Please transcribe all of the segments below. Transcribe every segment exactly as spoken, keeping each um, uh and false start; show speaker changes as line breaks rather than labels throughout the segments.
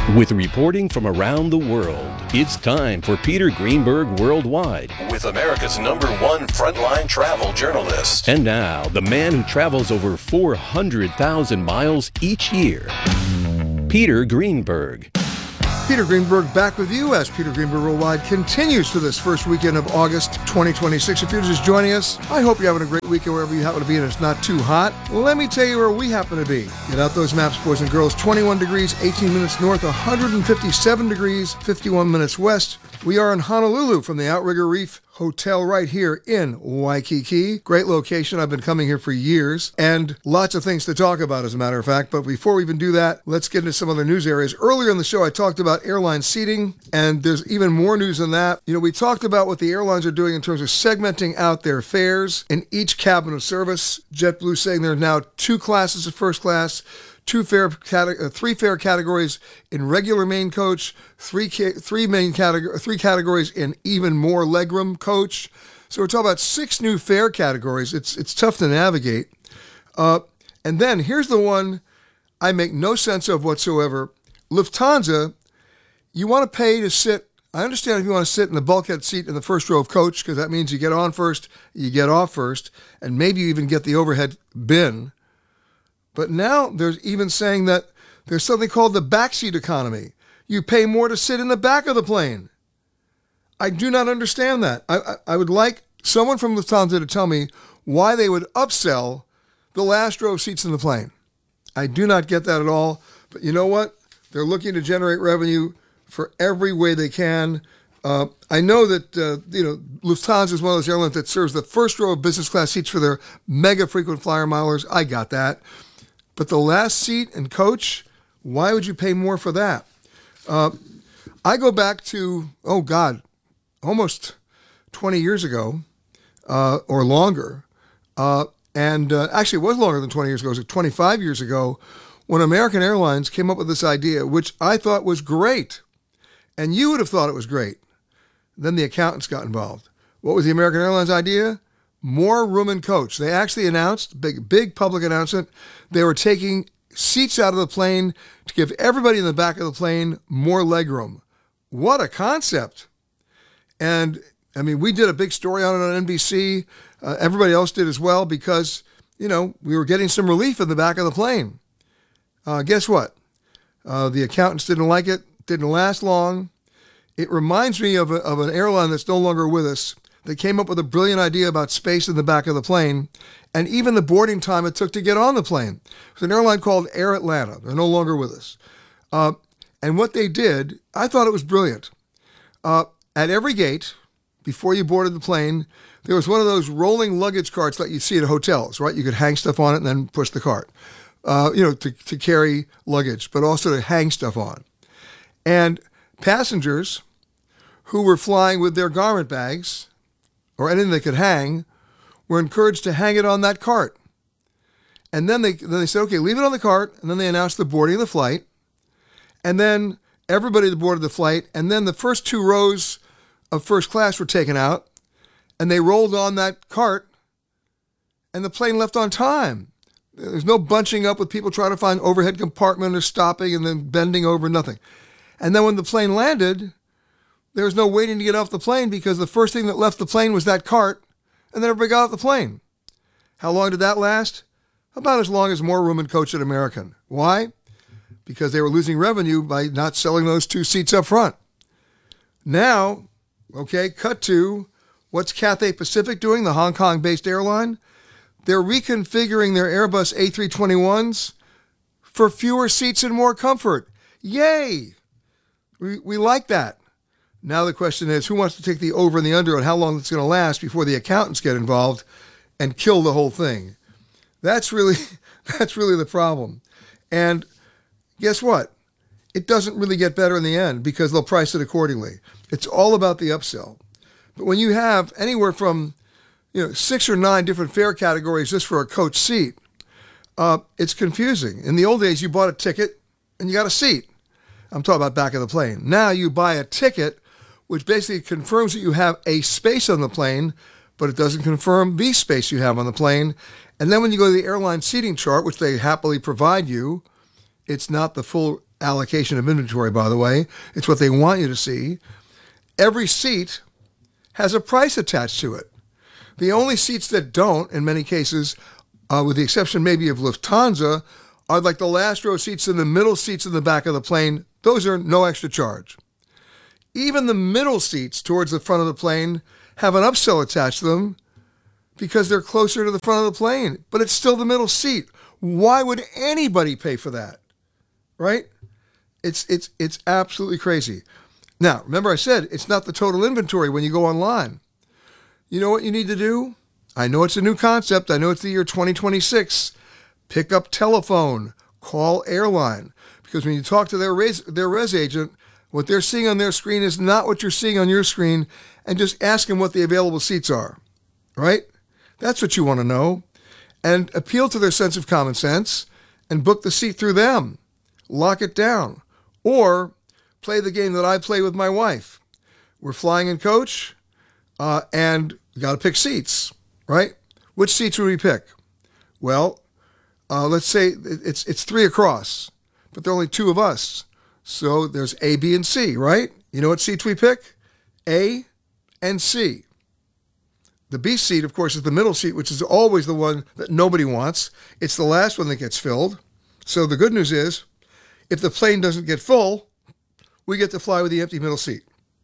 With reporting from around the world, it's time for Peter Greenberg Worldwide.
With America's number one frontline travel journalist.
And now, the man who travels over four hundred thousand miles each year, Peter Greenberg.
Peter Greenberg back with you as Peter Greenberg Worldwide continues for this first weekend of August twenty twenty-six. If you're just joining us, I hope you're having a great weekend wherever you happen to be and it's not too hot. Well, let me tell you where we happen to be. Get out those maps, boys and girls. twenty-one degrees, eighteen minutes north, one hundred fifty-seven degrees, fifty-one minutes west. We are in Honolulu from the Outrigger Reef Hotel right here in Waikiki. Great location. I've been coming here for years and lots of things to talk about, as a matter of fact. But before we even do that, let's get into some other news areas. Earlier in the show, I talked about airline seating, and there's even more news than that. You know, we talked about what the airlines are doing in terms of segmenting out their fares in each cabin of service. JetBlue saying there are now two classes of first class, two fare, uh, three fare categories in regular main coach, three ca- three main category, three categories in even more legroom coach. So we're talking about six new fare categories. It's it's tough to navigate. Uh, and then here's the one I make no sense of whatsoever. Lufthansa, you want to pay to sit. I understand if you want to sit in the bulkhead seat in the first row of coach, because that means you get on first, you get off first, and maybe you even get the overhead bin. But now there's even saying that there's something called the backseat economy. You pay more to sit in the back of the plane. I do not understand that. I, I, I would like someone from Lufthansa to tell me why they would upsell the last row of seats in the plane. I do not get that at all. But you know what? They're looking to generate revenue for every way they can. Uh, I know that uh, you know Lufthansa is one of those airlines that serves the first row of business class seats for their mega frequent flyer milers. I got that. But the last seat in coach, why would you pay more for that? Uh, I go back to, oh God, almost twenty years ago uh, or longer. Uh, and uh, actually, it was longer than twenty years ago. It was twenty-five years ago when American Airlines came up with this idea, which I thought was great. And you would have thought it was great. Then the accountants got involved. What was the American Airlines idea? More room in coach. They actually announced, big, big public announcement, they were taking seats out of the plane to give everybody in the back of the plane more legroom. What a concept. And, I mean, we did a big story on it on N B C. Uh, everybody else did as well because, you know, we were getting some relief in the back of the plane. Uh, guess what? Uh, the accountants didn't like it. Didn't last long. It reminds me of, a, of an airline that's no longer with us. They came up with a brilliant idea about space in the back of the plane and even the boarding time it took to get on the plane. It was an airline called Air Atlanta. They're no longer with us. Uh, and what they did, I thought it was brilliant. Uh, at every gate, before you boarded the plane, there was one of those rolling luggage carts that you see at hotels, right? You could hang stuff on it and then push the cart, uh, you know, to, to carry luggage, but also to hang stuff on. And passengers who were flying with their garment bags or anything they could hang, were encouraged to hang it on that cart. And then they then they said, okay, leave it on the cart, and then they announced the boarding of the flight, and then everybody that boarded the flight, and then the first two rows of first class were taken out, and they rolled on that cart, and the plane left on time. There's no bunching up with people trying to find overhead compartment or stopping and then bending over, nothing. And then when the plane landed, there was no waiting to get off the plane because the first thing that left the plane was that cart, and then everybody got off the plane. How long did that last? About as long as more room in coach at American. Why? Because they were losing revenue by not selling those two seats up front. Now, okay, cut to what's Cathay Pacific doing, the Hong Kong-based airline? They're reconfiguring their Airbus A three twenty-ones for fewer seats and more comfort. Yay! We, we like that. Now the question is, who wants to take the over and the under on how long it's going to last before the accountants get involved and kill the whole thing? That's really, that's really the problem. And guess what? It doesn't really get better in the end because they'll price it accordingly. It's all about the upsell. But when you have anywhere from, you know, six or nine different fare categories just for a coach seat, uh, it's confusing. In the old days, you bought a ticket and you got a seat. I'm talking about back of the plane. Now you buy a ticket, which basically confirms that you have a space on the plane, but it doesn't confirm the space you have on the plane. And then when you go to the airline seating chart, which they happily provide you, it's not the full allocation of inventory, by the way. It's what they want you to see. Every seat has a price attached to it. The only seats that don't, in many cases, uh, with the exception maybe of Lufthansa, are like the last row seats and the middle seats in the back of the plane. Those are no extra charge. Even the middle seats towards the front of the plane have an upsell attached to them because they're closer to the front of the plane, but it's still the middle seat. Why would anybody pay for that? Right? It's it's it's absolutely crazy. Now, remember I said it's not the total inventory when you go online. You know what you need to do? I know it's a new concept. I know it's the year twenty twenty-six. Pick up telephone, call airline, because when you talk to their res, their res agent, what they're seeing on their screen is not what you're seeing on your screen, and just ask them what the available seats are, right? That's what you want to know. And appeal to their sense of common sense and book the seat through them. Lock it down. Or play the game that I play with my wife. We're flying in coach, uh, and we got to pick seats, right? Which seats would we pick? Well, uh, let's say it's it's three across, but there are only two of us. So there's A, B, and C, right? You know what seats we pick? A and C. The B seat, of course, is the middle seat, which is always the one that nobody wants. It's the last one that gets filled. So the good news is, if the plane doesn't get full, we get to fly with the empty middle seat.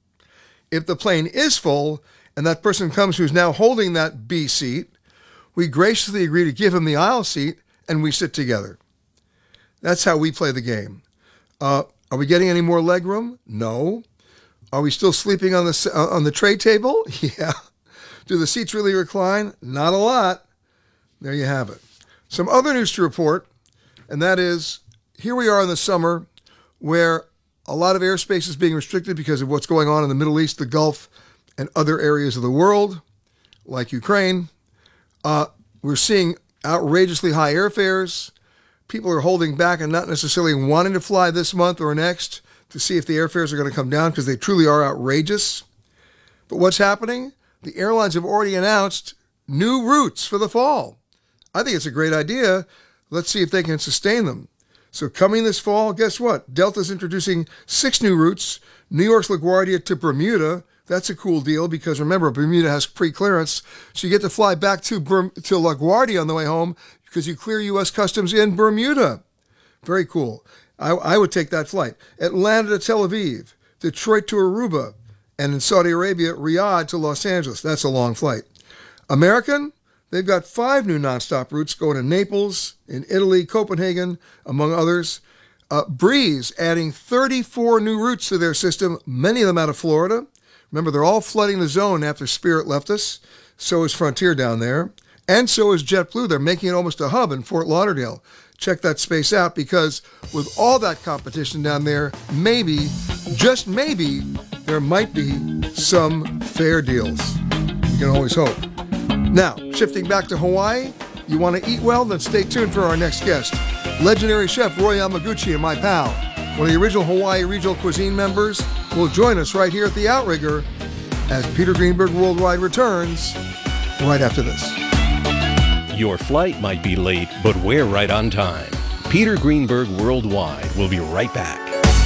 If the plane is full, and that person comes who's now holding that B seat, we graciously agree to give him the aisle seat, and we sit together. That's how we play the game. Uh, are we getting any more leg room? No. Are we still sleeping on the uh, on the tray table? Yeah. Do the seats really recline? Not a lot. There you have it. Some other news to report, and that is, here we are in the summer where a lot of airspace is being restricted because of what's going on in the Middle East, the Gulf, and other areas of the world, like Ukraine. Uh, we're seeing outrageously high airfares. People are holding back and not necessarily wanting to fly this month or next to see if the airfares are going to come down because they truly are outrageous. But what's happening? The airlines have already announced new routes for the fall. I think it's a great idea. Let's see if they can sustain them. So coming this fall, guess what? Delta's introducing six new routes. New York's LaGuardia to Bermuda. That's a cool deal because remember, Bermuda has pre-clearance. So you get to fly back to, Ber- to LaGuardia on the way home because you clear U S Customs in Bermuda. Very cool. I, I would take that flight. Atlanta to Tel Aviv. Detroit to Aruba. And in Saudi Arabia, Riyadh to Los Angeles. That's a long flight. American, they've got five new nonstop routes going to Naples, in Italy, Copenhagen, among others. Uh, Breeze adding thirty-four new routes to their system, many of them out of Florida. Remember, they're all flooding the zone after Spirit left us. So is Frontier down there. And so is JetBlue. They're making it almost a hub in Fort Lauderdale. Check that space out because with all that competition down there, maybe, just maybe, there might be some fair deals. You can always hope. Now, shifting back to Hawaii, you want to eat well? Then stay tuned for our next guest. Legendary chef Roy Yamaguchi and my pal, one of the original Hawaii Regional Cuisine members, will join us right here at the Outrigger as Peter Greenberg Worldwide returns right after this.
Your flight might be late, but we're right on time. Peter Greenberg Worldwide will be right back.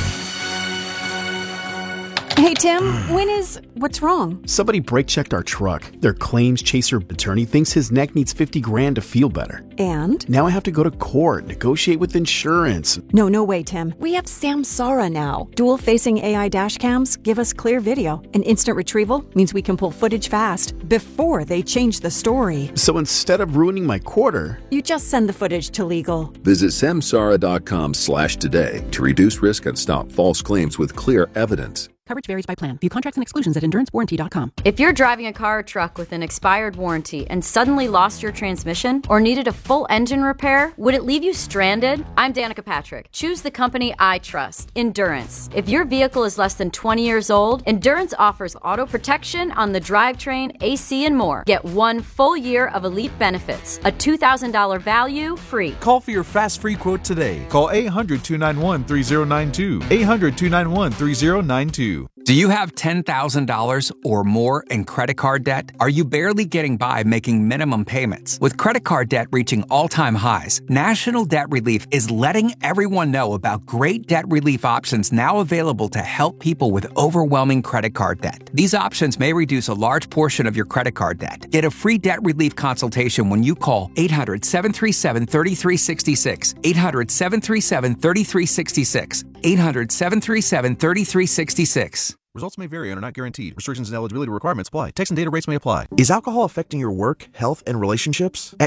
Hey, Tim, when is... What's wrong?
Somebody brake-checked our truck. Their claims chaser attorney thinks his neck needs fifty grand to feel better.
And?
Now I have to go to court, negotiate with insurance.
No, no way, Tim. We have Samsara now. Dual-facing A I dash cams give us clear video. And instant retrieval means we can pull footage fast before they change the story.
So instead of ruining my quarter...
You just send the footage to legal.
Visit samsara.com slash today to reduce risk and stop false claims with clear evidence.
Coverage varies by plan. View contracts and exclusions at endurance warranty dot com.
If you're driving a car or truck with an expired warranty and suddenly lost your transmission or needed a full engine repair, would it leave you stranded? I'm Danica Patrick. Choose the company I trust, Endurance. If your vehicle is less than twenty years old, Endurance offers auto protection on the drivetrain, A C, and more. Get one full year of elite benefits, a two thousand dollars value free.
Call for your fast free quote today. Call eight hundred, two nine one, three zero nine two. eight hundred, two nine one, three zero nine two. Do you have ten thousand dollars or more in credit card debt? Are you barely getting by making minimum payments? With credit card debt reaching all-time highs, National Debt Relief is letting everyone know about great debt relief options now available to help people with overwhelming credit card debt. These options may reduce a large portion of your credit card debt. Get a free debt relief consultation when you call eight hundred, seven three seven, three three six six, eight hundred, seven three seven, three three six six, eight hundred, seven three seven, three three six six.
Results may vary and are not guaranteed. Restrictions and eligibility requirements apply. Text and data rates may apply.
Is alcohol affecting your work, health, and relationships? At